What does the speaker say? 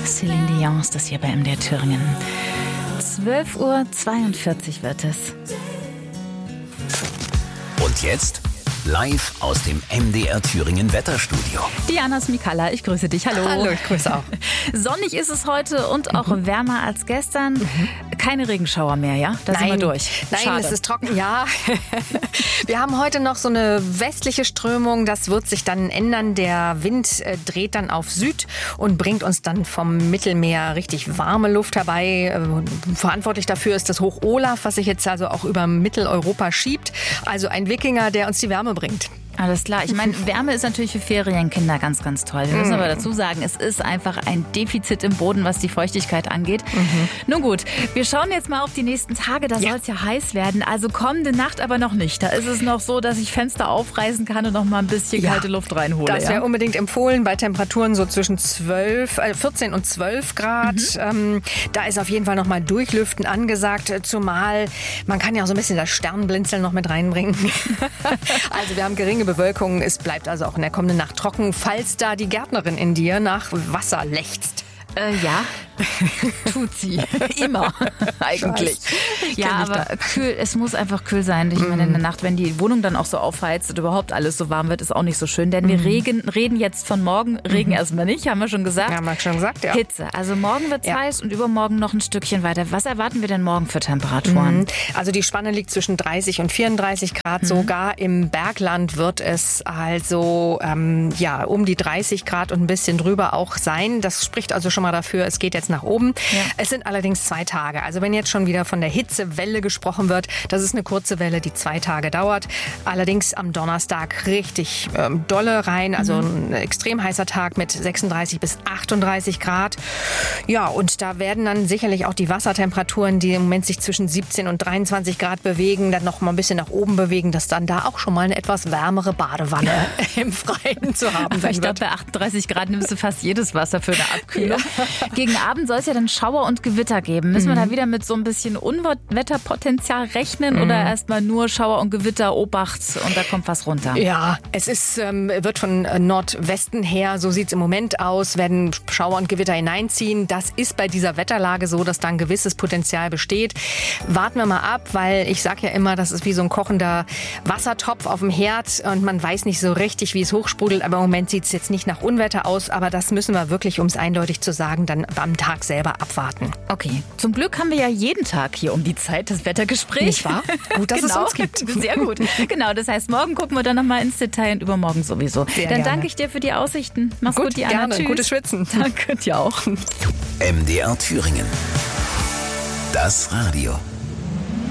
Celine Dion ist das hier bei MDR Thüringen. 12:42 Uhr wird es. Und jetzt live aus dem MDR Thüringen Wetterstudio. Diana Smikalla, ich grüße dich. Hallo. Hallo, ich grüße auch. Sonnig ist es heute und auch wärmer als gestern. Keine Regenschauer mehr, ja? Da sind wir durch. Nein, Schade. es ist trocken, ja. Wir haben heute noch so eine westliche Strömung. Das wird sich dann ändern. Der Wind dreht dann auf Süd und bringt uns dann vom Mittelmeer richtig warme Luft herbei. Verantwortlich dafür ist das Hoch Olaf, was sich jetzt also auch über Mitteleuropa schiebt. Also ein Wikinger, der uns die Wärme bringt. Alles klar. Ich meine, Wärme ist natürlich für Ferienkinder ganz, ganz toll. Wir müssen aber dazu sagen, es ist einfach ein Defizit im Boden, was die Feuchtigkeit angeht. Nun gut, wir schauen jetzt mal auf die nächsten Tage. Da soll es ja heiß werden. Also kommende Nacht aber noch nicht. Da ist es noch so, dass ich Fenster aufreißen kann und noch mal ein bisschen kalte Luft reinhole. Das wäre unbedingt empfohlen bei Temperaturen so zwischen 14 und 12 Grad. Da ist auf jeden Fall noch mal Durchlüften angesagt. Zumal man kann ja auch so ein bisschen das Sternblinzeln noch mit reinbringen. Also wir haben geringe Bewölkung. Es bleibt also auch in der kommenden Nacht trocken, falls da die Gärtnerin in dir nach Wasser lechzt. Ja, tut sie. Immer, eigentlich. Ja, aber kühl, es muss einfach kühl sein. Ich meine, in der Nacht, wenn die Wohnung dann auch so aufheizt und überhaupt alles so warm wird, ist auch nicht so schön. Denn wir reden jetzt von morgen. Regen erstmal nicht, haben wir schon gesagt. Ja, haben wir schon gesagt, ja. Hitze. Also morgen wird es heiß und übermorgen noch ein Stückchen weiter. Was erwarten wir denn morgen für Temperaturen? Also die Spanne liegt zwischen 30 und 34 Grad. Sogar im Bergland wird es also um die 30 Grad und ein bisschen drüber auch sein. Das spricht also schon mal dafür, es geht jetzt nach oben. Ja. Es sind allerdings 2 Tage. Also wenn jetzt schon wieder von der Hitzewelle gesprochen wird, das ist eine kurze Welle, die 2 Tage dauert. Allerdings am Donnerstag richtig dolle rein. Also ein extrem heißer Tag mit 36 bis 38 Grad. Ja, und da werden dann sicherlich auch die Wassertemperaturen, die im Moment sich zwischen 17 und 23 Grad bewegen, dann noch mal ein bisschen nach oben bewegen, dass dann da auch schon mal eine etwas wärmere Badewanne im Freien zu haben sein. Ich glaube, bei 38 Grad nimmst du fast jedes Wasser für eine Abkühlung. Ja. Gegen Abend soll es ja dann Schauer und Gewitter geben. Müssen wir da wieder mit so ein bisschen Unwetterpotenzial rechnen oder erstmal nur Schauer und Gewitter, Obacht und da kommt was runter? Ja, es ist, wird von Nordwesten her, so sieht es im Moment aus, werden Schauer und Gewitter hineinziehen. Das ist bei dieser Wetterlage so, dass da ein gewisses Potenzial besteht. Warten wir mal ab, weil ich sage ja immer, das ist wie so ein kochender Wassertopf auf dem Herd und man weiß nicht so richtig, wie es hochsprudelt. Aber im Moment sieht es jetzt nicht nach Unwetter aus, aber das müssen wir wirklich, um es eindeutig zu sagen, dann am Tag selber abwarten. Okay. Zum Glück haben wir ja jeden Tag hier um die Zeit das Wettergespräch. Nicht wahr? Gut, dass es uns gibt. Sehr gut. Genau, das heißt, morgen gucken wir dann nochmal ins Detail und übermorgen sowieso. Sehr dann danke ich dir für die Aussichten. Mach's gut, Diana. Gerne. Tschüss. Gutes Schwitzen. Danke dir auch. MDR Thüringen. Das Radio.